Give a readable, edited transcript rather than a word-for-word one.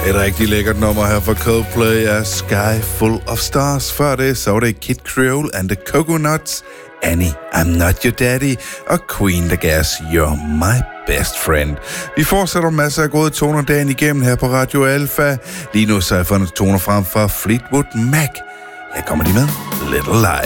Et rigtig lækkert nummer her fra Coldplay er Sky Full of Stars. Før det, så var det Kid Creole and the Coconuts, Annie, I'm Not Your Daddy, og Queen the Gas, You're My Best Friend. Vi fortsætter masser af gode toner dagen igennem her på Radio Alpha. Lige nu så har jeg fundet toner frem fra Fleetwood Mac. Her kommer de med Little Lie.